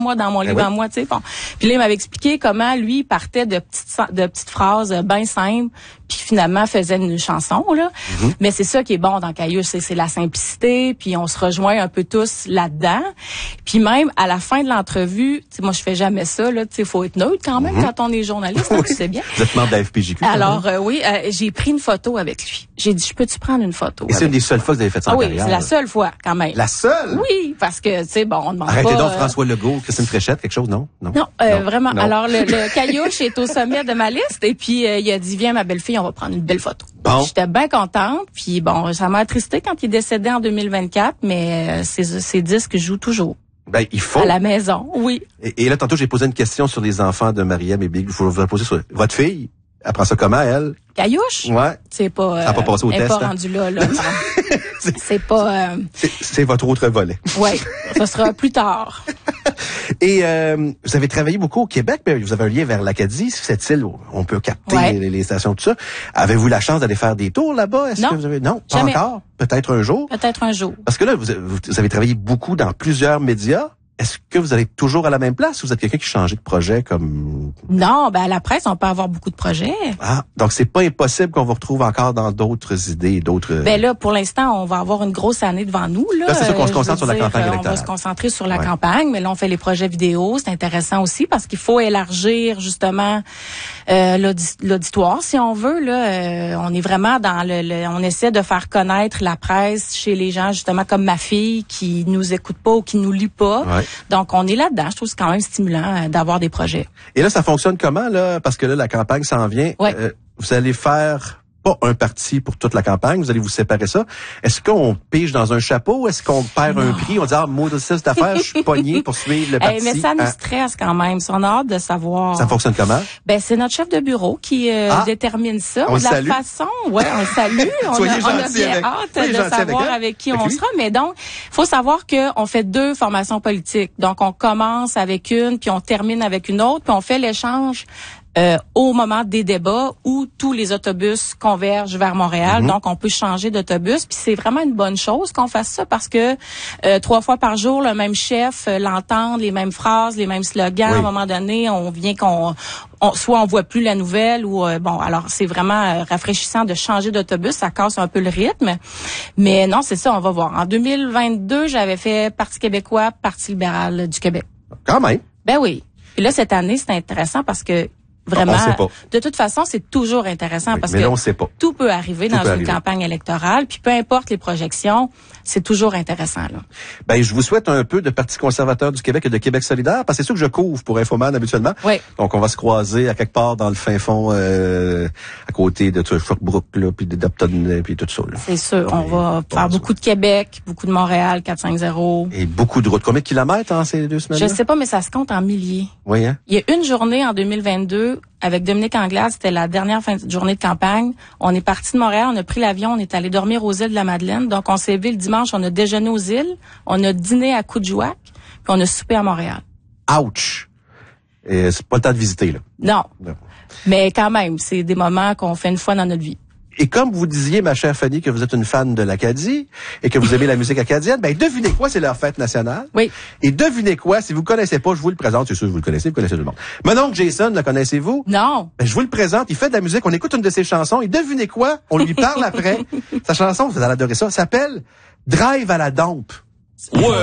moi dans mon livre à moi, tu sais. Bon. Puis là, il m'avait expliqué comment lui il partait de petites phrases bien simples, puis finalement faisait une chanson là. Mais c'est ça qui est bon dans Caillouche, c'est la simplicité, puis on se rejoint un peu tous là-dedans. Puis même à la fin de l'entrevue, tu sais, moi je fais jamais ça là, tu sais, faut être neutre quand même quand on est journaliste, hein, tu sais bien. Vous êtes membre de la FPJQ. Alors j'ai pris une photo avec lui. J'ai dit, peux-tu prendre une photo? Et c'est une des seules fois que vous avez fait ça en carrière. Oui, c'est la seule fois quand même. La seule? Oui, parce que tu sais bon, on demande pas. Arrêtez donc François Legault, Christine Fréchette, quelque chose, non? Non, vraiment. Non. Alors, le Caillouche est au sommet de ma liste. Et puis, il a dit, viens, ma belle-fille, on va prendre une belle photo. Bon. J'étais bien contente. Puis, bon, ça m'a attristé quand il est décédé en 2024, mais ces disques jouent toujours. Ben, il faut. À la maison, oui. Et là, tantôt, j'ai posé une question sur les enfants de Mariam et Big. Je vous la poser sur votre fille. Elle prend ça comment, elle? Caillouche? Ouais. C'est pas. Ça n'a pas passé au test. Elle n'est pas rendue là. Non. C'est pas. C'est votre autre volet. Oui, ça sera plus tard. Et vous avez travaillé beaucoup au Québec, mais vous avez un lien vers l'Acadie, cette île où on peut capter les stations, tout ça. Avez-vous la chance d'aller faire des tours là-bas? Non. Que vous avez... Non, pas jamais. encore. Peut-être un jour. Peut-être un jour. Parce que là, vous avez travaillé beaucoup dans plusieurs médias. Est-ce que vous allez toujours à la même place ou vous êtes quelqu'un qui change de projet comme... Non, ben à la presse, on peut avoir beaucoup de projets. Ah, donc c'est pas impossible qu'on vous retrouve encore dans d'autres idées, d'autres... Ben là, pour l'instant, on va avoir une grosse année devant nous. Là, c'est sûr qu'on se concentre sur la campagne électorale. On va se concentrer sur la campagne, mais là, on fait les projets vidéo. C'est intéressant aussi parce qu'il faut élargir justement l'auditoire, si on veut. Là, on est vraiment dans on essaie de faire connaître la presse chez les gens, justement comme ma fille qui nous écoute pas ou qui nous lit pas. Ouais. Donc, on est là-dedans. Je trouve que c'est quand même stimulant d'avoir des projets. Et là, ça fonctionne comment, là? Parce que là, la campagne s'en vient. Ouais. Vous allez faire pas un parti pour toute la campagne, vous allez vous séparer ça. Est-ce qu'on pige dans un chapeau? Est-ce qu'on perd un prix? On dit, moi, de cette affaire, je suis pogné pour suivre le parti. Mais ça nous stresse quand même. On a hâte de savoir. Ça fonctionne comment? Ben, c'est notre chef de bureau qui détermine ça. On de la salue. façon, on le salue. on a bien hâte de savoir avec qui on sera. Mais donc, faut savoir qu'on fait 2 formations politiques. Donc, on commence avec une, puis on termine avec une autre, puis on fait l'échange au moment des débats où tous les autobus convergent vers Montréal. Donc, on peut changer d'autobus. Puis c'est vraiment une bonne chose qu'on fasse ça parce que 3 fois par jour, le même chef l'entendre, les mêmes phrases, les mêmes slogans. À un moment donné, soit on voit plus la nouvelle ou alors c'est vraiment rafraîchissant de changer d'autobus. Ça casse un peu le rythme. Mais non, c'est ça, on va voir. En 2022, j'avais fait Parti québécois, Parti libéral du Québec. Quand même. Ben oui. Puis là, cette année, c'est intéressant parce que vraiment, de toute façon, c'est toujours intéressant parce que on sait pas. Tout peut arriver dans une campagne électorale, puis peu importe les projections, c'est toujours intéressant là. Ben, je vous souhaite un peu de Parti conservateur du Québec et de Québec solidaire, parce que c'est sûr que je couvre pour Infoman habituellement. Oui. Donc, on va se croiser à quelque part dans le fin fond, à côté de Sherbrooke, là, puis d'Upton, puis tout ça. Là. C'est sûr. On va faire beaucoup de Québec, beaucoup de Montréal, 450. Et beaucoup de routes. Combien de kilomètres en ces 2 semaines-là? Je sais pas, mais ça se compte en milliers. Oui, hein? Il y a une journée en 2022 avec Dominique Anglade, c'était la dernière fin de journée de campagne. On est parti de Montréal, on a pris l'avion, on est allé dormir aux îles de la Madeleine. Donc, on s'est levé le dimanche, on a déjeuné aux îles, on a dîné à Coudjouac, puis on a soupé à Montréal. Ouch! Et c'est pas le temps de visiter, là. Non. Mais quand même, c'est des moments qu'on fait une fois dans notre vie. Et comme vous disiez, ma chère Fanny, que vous êtes une fan de l'Acadie et que vous aimez la musique acadienne, ben devinez quoi, c'est leur fête nationale. Oui. Et devinez quoi, si vous connaissez pas, je vous le présente, c'est sûr que vous connaissez tout le monde. Mon oncle Jason, le connaissez-vous? Non. Ben, je vous le présente, il fait de la musique, on écoute une de ses chansons et devinez quoi, on lui parle après. Sa chanson, vous allez adorer ça, s'appelle Drive à la dompe. Ouais.